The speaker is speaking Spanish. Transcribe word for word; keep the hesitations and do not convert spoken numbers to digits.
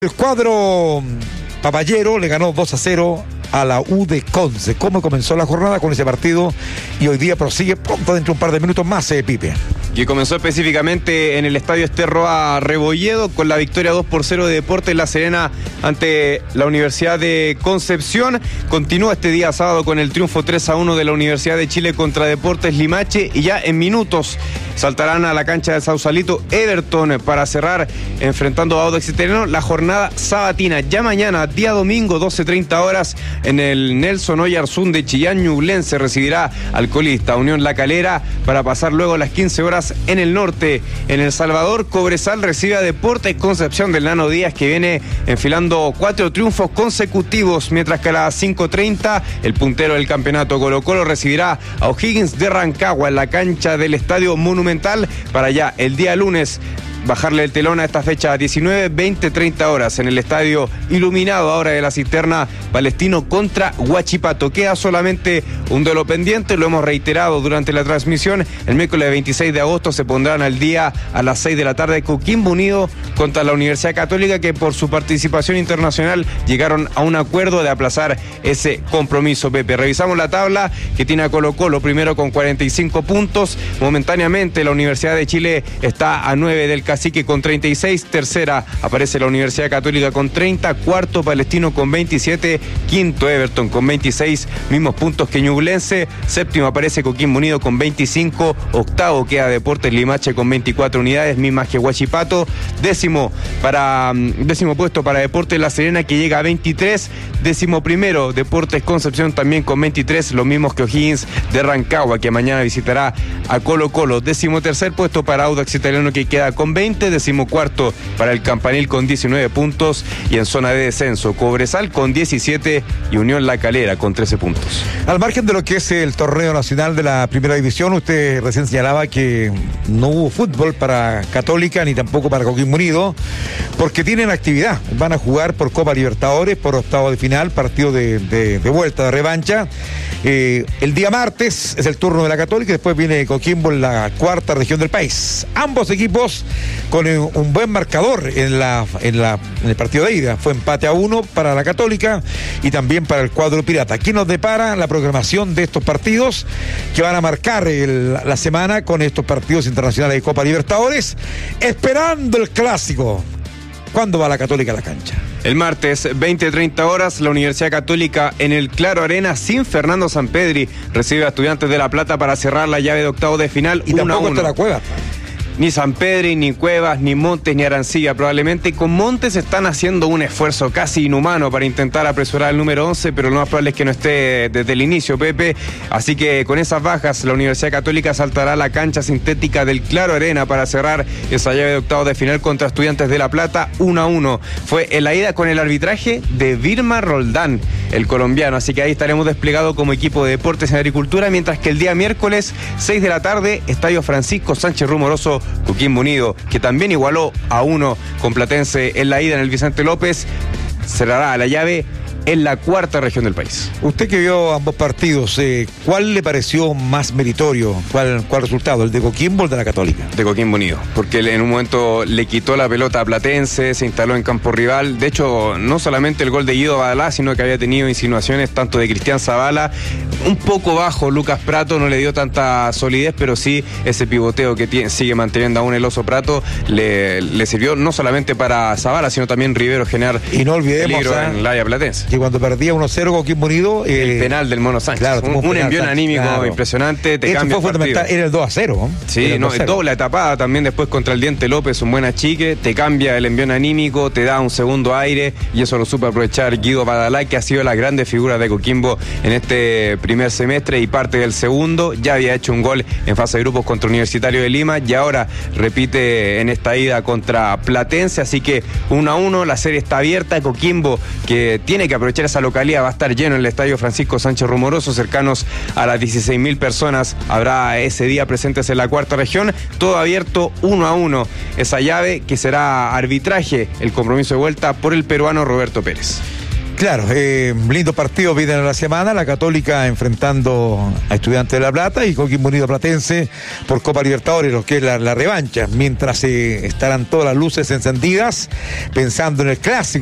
El cuadro papayero le ganó dos a cero a la U de Conce. ¿Cómo comenzó la jornada con ese partido? Y hoy día prosigue pronto, dentro de un par de minutos más, eh, Pipe. Que comenzó específicamente en el estadio Esterroa Rebolledo con la victoria dos por cero de Deportes La Serena ante la Universidad de Concepción. Continúa este día sábado con el triunfo tres a uno de la Universidad de Chile contra Deportes Limache, y ya en minutos saltarán a la cancha de Sausalito Everton para cerrar enfrentando a Audax Italiano la jornada sabatina. Ya mañana, día domingo, doce treinta horas, en el Nelson Oyarzún de Chillán, Ñublense recibirá al colista Unión La Calera para pasar luego a las quince horas en el norte. En El Salvador, Cobresal recibe a Deportes Concepción del Nano Díaz, que viene enfilando cuatro triunfos consecutivos, mientras que a las cinco treinta el puntero del campeonato Colo Colo recibirá a O'Higgins de Rancagua en la cancha del Estadio Monumental para ya el día lunes bajarle el telón a esta fecha, diecinueve, veinte, treinta horas, en el estadio iluminado ahora de la Cisterna, Palestino contra Huachipato. Queda solamente un duelo pendiente, lo hemos reiterado durante la transmisión. El miércoles veintiséis de agosto se pondrán al día a las seis de la tarde Coquimbo Unido contra la Universidad Católica, que por su participación internacional llegaron a un acuerdo de aplazar ese compromiso. Pepe, revisamos la tabla que tiene a Colo Colo primero con cuarenta y cinco puntos. Momentáneamente la Universidad de Chile está a nueve del Cacique con treinta y seis, tercera aparece la Universidad Católica con treinta, cuarto Palestino con veintisiete, quinto Everton con veintiséis, mismos puntos que Ñublense, séptimo aparece Coquimbo Unido con veinticinco, octavo queda Deportes Limache con veinticuatro unidades, mismas que Huachipato, décimo para décimo puesto para Deportes La Serena, que llega a veintitrés, décimo primero Deportes Concepción también con veintitrés, los mismos que O'Higgins de Rancagua, que mañana visitará a Colo Colo, décimo tercer puesto para Audax Italiano, que queda con veinte, decimocuarto para el Campanil con diecinueve puntos, y en zona de descenso Cobresal con diecisiete y Unión La Calera con trece puntos. Al margen de lo que es el torneo nacional de la primera división, usted recién señalaba que no hubo fútbol para Católica ni tampoco para Coquimbo Unido, porque tienen actividad, van a jugar por Copa Libertadores, por octavo de final, partido de, de, de vuelta, de revancha. Eh, el día martes es el turno de la Católica, y después viene Coquimbo en la cuarta región del país. Ambos equipos con un buen marcador en, la, en, la, en el partido de ida. Fue empate a uno para la Católica y también para el cuadro pirata. Aquí nos depara la programación de estos partidos que van a marcar el, la semana con estos partidos internacionales de Copa Libertadores, esperando el clásico. ¿Cuándo va la Católica a la cancha? El martes, veinte treinta horas, la Universidad Católica en el Claro Arena sin Fernando Sampedri recibe a Estudiantes de La Plata para cerrar la llave de octavo de final. Y tampoco está la Cueva. Ni Sampedri, ni Cuevas, ni Montes, ni Arancilla. Probablemente con Montes están haciendo un esfuerzo casi inhumano para intentar apresurar al número once, pero lo más probable es que no esté desde el inicio, Pepe. Así que con esas bajas, la Universidad Católica saltará a la cancha sintética del Claro Arena para cerrar esa llave de octavos de final contra Estudiantes de La Plata, uno a uno. Fue en la ida con el arbitraje de Vilma Roldán, el colombiano. Así que ahí estaremos desplegados como equipo de Deportes en Agricultura, mientras que el día miércoles, seis de la tarde, Estadio Francisco Sánchez Rumoroso, Coquimbo Unido, que también igualó a uno con Platense en la ida en el Vicente López, cerrará la llave en la cuarta región del país. Usted que vio ambos partidos, eh, ¿cuál le pareció más meritorio? ¿Cuál, cuál resultado? ¿El de Coquimbo o el de la Católica? De Coquimbo Unido, porque en un momento le quitó la pelota a Platense, se instaló en campo rival. De hecho, no solamente el gol de Guido Badalá, sino que había tenido insinuaciones tanto de Cristian Zavala, un poco bajo Lucas Prato, no le dio tanta solidez, pero sí ese pivoteo que tiene, sigue manteniendo aún el Oso Prato, le, le sirvió no solamente para Zavala, sino también Rivero generar y no olvidemos peligro ¿eh? en la área platense. Que cuando perdía uno cero Coquimbo Unido, eh, el penal del Mono Sánchez, claro, un, un envión anímico claro. impresionante, te Esto cambia fue el partido. Fundamental, era el dos a cero, ¿no? Sí, no, doble tapada también después contra el Diente López, un buen achique, te cambia el envión anímico, te da un segundo aire, y eso lo supo aprovechar Guido Badalá, que ha sido la grande figura de Coquimbo en este primer semestre y parte del segundo. Ya había hecho un gol en fase de grupos contra Universitario de Lima, y ahora repite en esta ida contra Platense, así que uno a uno, la serie está abierta. Coquimbo, que tiene que aprovechar esa localidad, va a estar lleno en el Estadio Francisco Sánchez Rumoroso, cercanos a las dieciséis mil personas habrá ese día presentes en la cuarta región, todo abierto uno a uno, esa llave que será arbitraje, el compromiso de vuelta por el peruano Roberto Pérez. Claro, eh, lindo partido viene en la semana, la Católica enfrentando a Estudiantes de La Plata y Coquimbo Unido Platense por Copa Libertadores, lo que es la, la revancha, mientras eh, estarán todas las luces encendidas pensando en el clásico